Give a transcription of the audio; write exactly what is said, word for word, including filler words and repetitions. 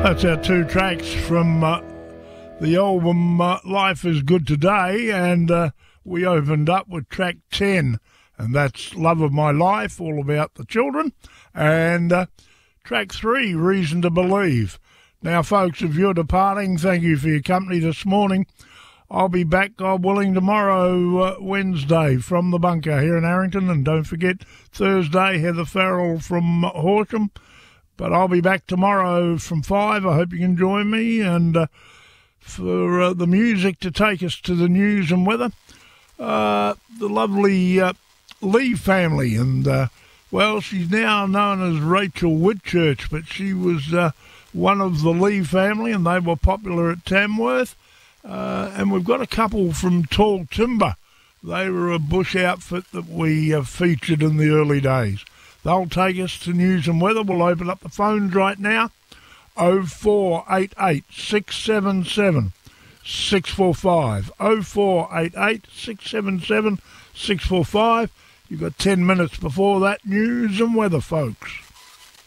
That's our two tracks from uh, the album uh, Life is Good Today, and uh, we opened up with track ten, and that's Love of My Life, all about the children, and uh, track three, Reason to Believe. Now, folks, if you're departing, thank you for your company this morning. I'll be back, God willing, tomorrow, uh, Wednesday, from the bunker here in Harrington, and don't forget, Thursday, Heather Farrell from Horsham. But I'll be back tomorrow from five. I hope you can join me. And uh, for uh, the music to take us to the news and weather, uh, the lovely uh, Lee family. And, uh, well, she's now known as Rachel Whitchurch, but she was uh, one of the Lee family, and they were popular at Tamworth. Uh, and we've got a couple from Tall Timber. They were a bush outfit that we uh, featured in the early days. They'll take us to news and weather. We'll open up the phones right now. oh four eight eight, six seven seven, six four five. oh four eight eight, six seven seven, six four five. You've got ten minutes before that news and weather, folks.